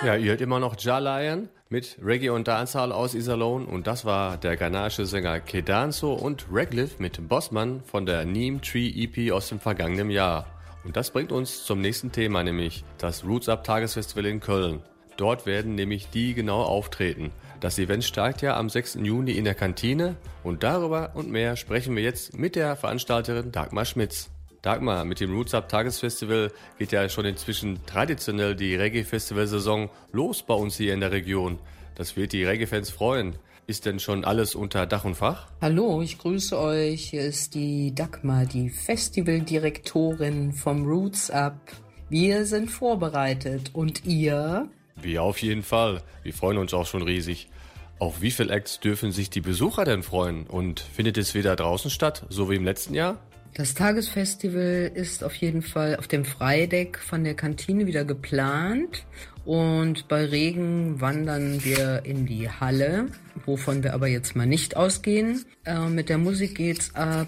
Ja, ihr hört immer noch Ja Lion mit Reggae und Dancehall aus Iserlohn und das war der ghanaische Sänger Kedanso und Radcliffe mit Bossman von der Neem Tree EP aus dem vergangenen Jahr. Und das bringt uns zum nächsten Thema, nämlich das Roots Up Tagesfestival in Köln. Dort werden nämlich die genau auftreten. Das Event startet ja am 6. Juni in der Kantine und darüber und mehr sprechen wir jetzt mit der Veranstalterin Dagmar Schmitz. Dagmar, mit dem Roots Up Tagesfestival geht ja schon inzwischen traditionell die Reggae-Festival-Saison los bei uns hier in der Region. Das wird die Reggae-Fans freuen. Ist denn schon alles unter Dach und Fach? Hallo, ich grüße euch. Hier ist die Dagmar, die Festivaldirektorin vom Roots Up. Wir sind vorbereitet. Und ihr? Wir auf jeden Fall. Wir freuen uns auch schon riesig. Auf wie viele Acts dürfen sich die Besucher denn freuen? Und findet es wieder draußen statt, so wie im letzten Jahr? Das Tagesfestival ist auf jeden Fall auf dem Freideck von der Kantine wieder geplant und bei Regen wandern wir in die Halle, wovon wir aber jetzt mal nicht ausgehen. Mit der Musik geht's ab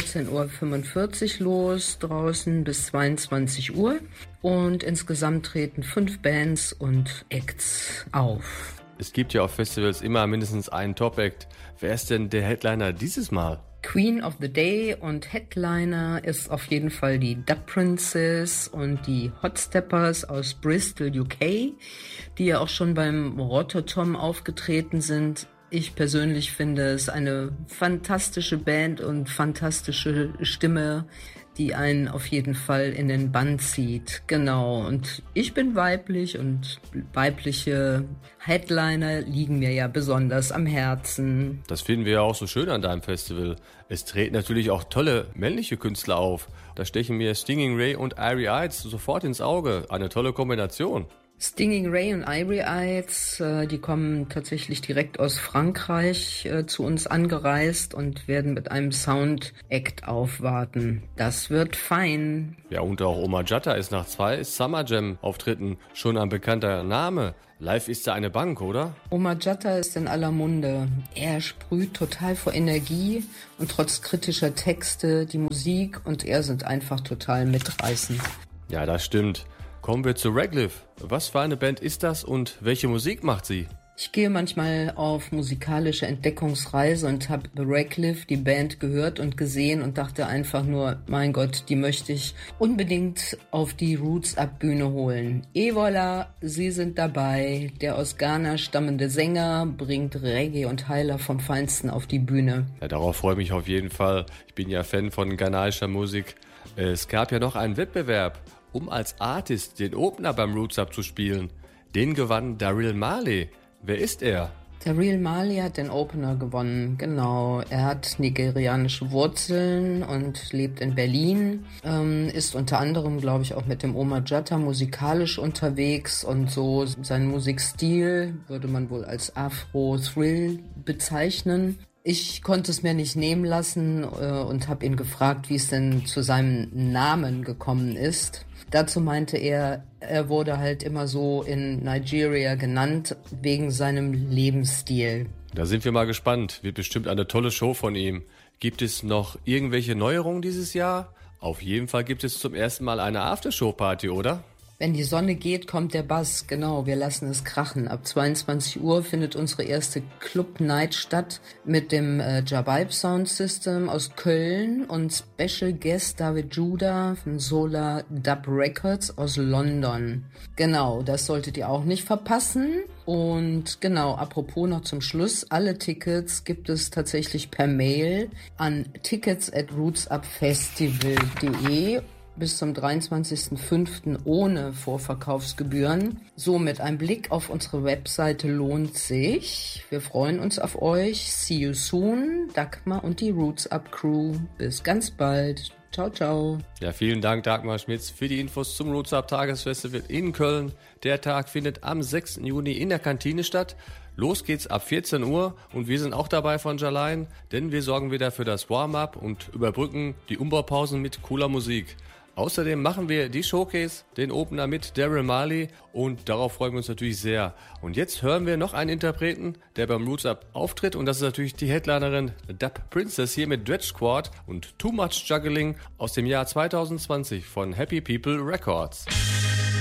14:45 Uhr los, draußen bis 22 Uhr und insgesamt treten 5 Bands und Acts auf. Es gibt ja auf Festivals immer mindestens einen Top-Act. Wer ist denn der Headliner dieses Mal? Queen of the Day und Headliner ist auf jeden Fall die Dub Princess und die Hot Steppers aus Bristol, UK, die ja auch schon beim Rototom aufgetreten sind. Ich persönlich finde es eine fantastische Band und fantastische Stimme, die einen auf jeden Fall in den Bann zieht. Genau, und ich bin weiblich und weibliche Headliner liegen mir ja besonders am Herzen. Das finden wir ja auch so schön an deinem Festival. Es treten natürlich auch tolle männliche Künstler auf. Da stechen mir Stinging Ray und Irie Ides sofort ins Auge. Eine tolle Kombination. Stinging Ray und Irie Ides, die kommen tatsächlich direkt aus Frankreich zu uns angereist und werden mit einem Sound-Act aufwarten. Das wird fein. Ja, und auch Omar Jatta ist nach 2 Summer Jam-Auftritten schon ein bekannter Name. Live ist er eine Bank, oder? Omar Jatta ist in aller Munde. Er sprüht total vor Energie und trotz kritischer Texte, die Musik und er sind einfach total mitreißend. Ja, das stimmt. Kommen wir zu Radcliffe. Was für eine Band ist das und welche Musik macht sie? Ich gehe manchmal auf musikalische Entdeckungsreise und habe Radcliffe, die Band, gehört und gesehen und dachte einfach nur, mein Gott, die möchte ich unbedingt auf die Roots Up Bühne holen. Et voilà, sie sind dabei. Der aus Ghana stammende Sänger bringt Reggae und Heiler vom Feinsten auf die Bühne. Ja, darauf freue ich mich auf jeden Fall. Ich bin ja Fan von ghanaischer Musik. Es gab ja noch einen Wettbewerb, um als Artist den Opener beim Roots Up zu spielen. Den gewann Daryl Marley. Wer ist er? Daryl Marley hat den Opener gewonnen, genau. Er hat nigerianische Wurzeln und lebt in Berlin, ist unter anderem, glaube ich, auch mit dem Omar Jatta musikalisch unterwegs und so. Sein Musikstil würde man wohl als Afro-Thrill bezeichnen. Ich konnte es mir nicht nehmen lassen und habe ihn gefragt, wie es denn zu seinem Namen gekommen ist. Dazu meinte er wurde halt immer so in Nigeria genannt, wegen seinem Lebensstil. Da sind wir mal gespannt. Wird bestimmt eine tolle Show von ihm. Gibt es noch irgendwelche Neuerungen dieses Jahr? Auf jeden Fall gibt es zum ersten Mal eine Aftershow-Party, oder? Wenn die Sonne geht, kommt der Bass. Genau, wir lassen es krachen. Ab 22 Uhr findet unsere erste Club Night statt mit dem Jabibe Sound System aus Köln und Special Guest David Judah von Solar Dub Records aus London. Genau, das solltet ihr auch nicht verpassen. Und genau, apropos noch zum Schluss, alle Tickets gibt es tatsächlich per Mail an tickets@rootsupfestival.de bis zum 23.05. ohne Vorverkaufsgebühren. Somit ein Blick auf unsere Webseite lohnt sich. Wir freuen uns auf euch. See you soon. Dagmar und die Roots Up Crew. Bis ganz bald. Ciao, ciao. Ja, vielen Dank, Dagmar Schmitz, für die Infos zum Roots Up Tagesfestival in Köln. Der Tag findet am 6. Juni in der Kantine statt. Los geht's ab 14 Uhr und wir sind auch dabei von Jalain, denn wir sorgen wieder für das Warm-up und überbrücken die Umbaupausen mit cooler Musik. Außerdem machen wir die Showcase, den Opener mit Daryl Marley und darauf freuen wir uns natürlich sehr. Und jetzt hören wir noch einen Interpreten, der beim Roots Up auftritt und das ist natürlich die Headlinerin Dub Princess hier mit Dredge Squad und Too Much Juggling aus dem Jahr 2020 von Happy People Records.